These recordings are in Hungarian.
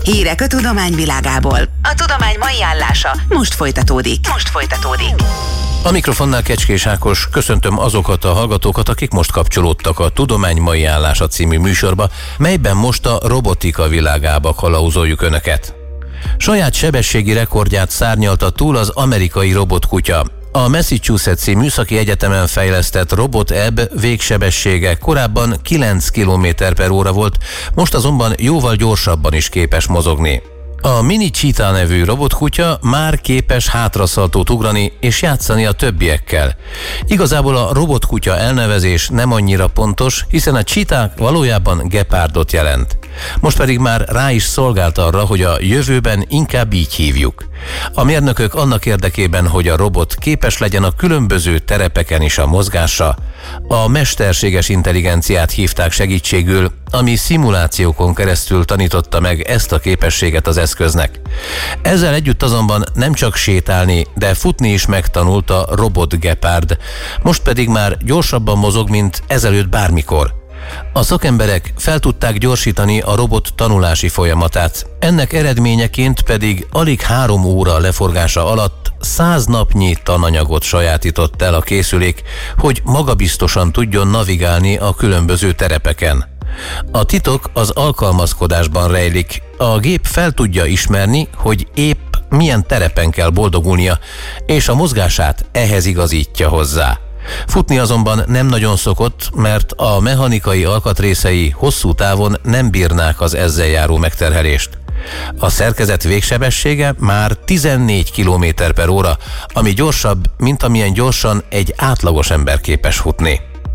Hírek a tudomány világából. A tudomány mai állása most folytatódik. A mikrofonnál Kecskés Ákos, köszöntöm azokat a hallgatókat, akik most kapcsolódtak a Tudomány mai állása című műsorba, melyben most a robotika világába kalauzoljuk Önöket. Saját sebességi rekordját szárnyalta túl az amerikai robotkutya. A Massachusetts-i Műszaki Egyetemen fejlesztett Robot Ebb végsebessége korábban 9 km/h volt, most azonban jóval gyorsabban is képes mozogni. A Mini Cheetah nevű robotkutya már képes hátraszaltót ugrani és játszani a többiekkel. Igazából a robotkutya elnevezés nem annyira pontos, hiszen a cheetah valójában gepárdot jelent. Most pedig már rá is szolgált arra, hogy a jövőben inkább így hívjuk. A mérnökök annak érdekében, hogy a robot képes legyen a különböző terepeken is a mozgásra, a mesterséges intelligenciát hívták segítségül, ami szimulációkon keresztül tanította meg ezt a képességet az eszköznek. Ezzel együtt azonban nem csak sétálni, de futni is megtanult a robot gepárd, most pedig már gyorsabban mozog, mint ezelőtt bármikor. A szakemberek fel tudták gyorsítani a robot tanulási folyamatát, ennek eredményeként pedig alig 3 óra leforgása alatt 100 napnyi tananyagot sajátított el a készülék, hogy magabiztosan tudjon navigálni a különböző terepeken. A titok az alkalmazkodásban rejlik. A gép fel tudja ismerni, hogy épp milyen terepen kell boldogulnia, és a mozgását ehhez igazítja hozzá. Futni azonban nem nagyon szokott, mert a mechanikai alkatrészei hosszú távon nem bírnák az ezzel járó megterhelést. A szerkezet végsebessége már 14 km/h, ami gyorsabb, mint amilyen gyorsan egy átlagos ember képes futni.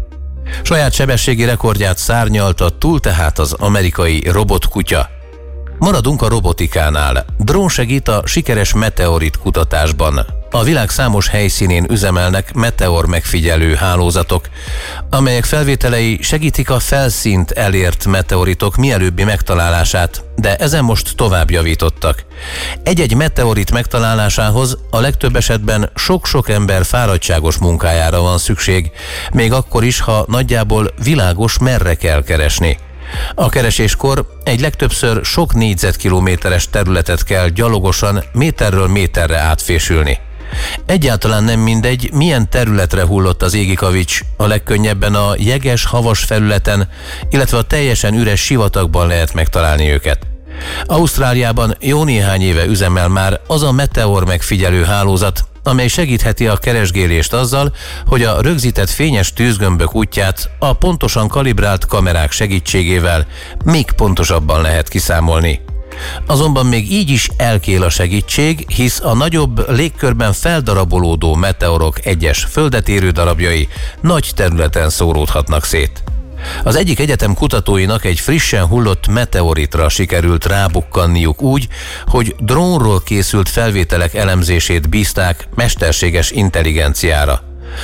Saját sebességi rekordját szárnyalta túl tehát az amerikai robotkutya. Maradunk a robotikánál. Drón segít a sikeres meteorit kutatásban. A világ számos helyszínén üzemelnek meteor megfigyelő hálózatok, amelyek felvételei segítik a felszínt elért meteoritok mielőbbi megtalálását, de ezen most tovább javítottak. Egy-egy meteorit megtalálásához a legtöbb esetben sok-sok ember fáradtságos munkájára van szükség, még akkor is, ha nagyjából világos, merre kell keresni. A kereséskor egy legtöbbször sok négyzetkilométeres területet kell gyalogosan méterről méterre átfésülni. Egyáltalán nem mindegy, milyen területre hullott az égi kavics, a legkönnyebben a jeges, havas felületen, illetve a teljesen üres sivatagban lehet megtalálni őket. Ausztráliában jó néhány éve üzemel már az a meteor megfigyelő hálózat, amely segítheti a keresgélést azzal, hogy a rögzített fényes tűzgömbök útját a pontosan kalibrált kamerák segítségével még pontosabban lehet kiszámolni. Azonban még így is elkél a segítség, hisz a nagyobb légkörben feldarabolódó meteorok egyes földet érő darabjai nagy területen szóródhatnak szét. Az egyik egyetem kutatóinak egy frissen hullott meteoritra sikerült rábukkanniuk úgy, hogy drónról készült felvételek elemzését bízták mesterséges intelligenciára.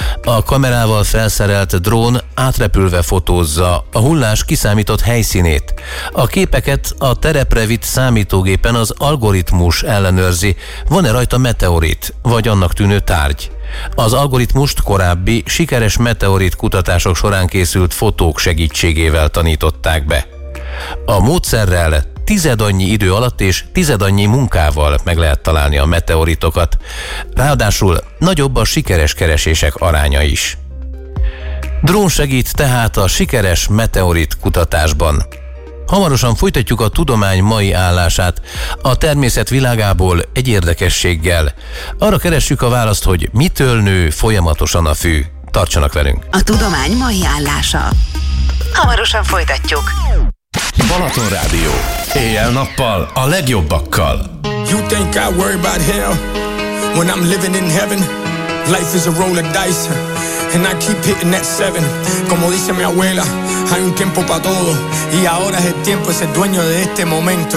A kamerával felszerelt drón átrepülve fotózza a hullás kiszámított helyszínét. A képeket a terepre vitt számítógépen az algoritmus ellenőrzi, van-e rajta meteorit, vagy annak tűnő tárgy. Az algoritmust korábbi, sikeres meteorit kutatások során készült fotók segítségével tanították be. A módszerrel tizedannyi idő alatt és tizedannyi munkával meg lehet találni a meteoritokat. Ráadásul nagyobb a sikeres keresések aránya is. Drón segít tehát a sikeres meteorit kutatásban. Hamarosan folytatjuk a tudomány mai állását a természet világából egy érdekességgel. Arra keressük a választ, hogy mitől nő folyamatosan a fű. Tartsanak velünk! A tudomány mai állása. Hamarosan folytatjuk. Balaton Rádió. Éjjel-nappal a legjobbakkal. You think I worry about hell when I'm living in heaven? Life is a roll of dice and I keep hitting that 7. Como dice mi abuela, hay un tiempo para todo y ahora es el tiempo de ser dueño de este momento.